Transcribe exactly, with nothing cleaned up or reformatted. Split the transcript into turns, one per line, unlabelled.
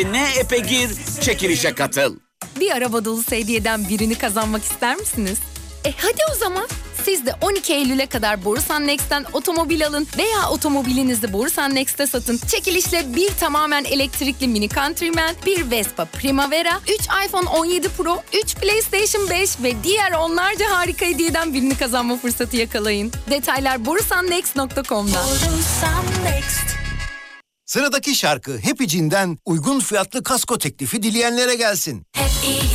Ne epe gir, çekilişe katıl.
Bir araba dolusu hediyeden birini kazanmak ister misiniz? E hadi o zaman. Siz de on iki Eylül'e kadar Borusan Next'ten otomobil alın veya otomobilinizi Borusan Next'te satın. Çekilişle bir tamamen elektrikli Mini Countryman, bir Vespa Primavera, üç iPhone on yedi Pro, üç PlayStation beş ve diğer onlarca harika hediyeden birini kazanma fırsatı yakalayın. Detaylar borusan next nokta com'da.
Borusan Next.
Sıradaki şarkı Happy Jean'den uygun fiyatlı kasko teklifi dileyenlere gelsin.
Hep iyi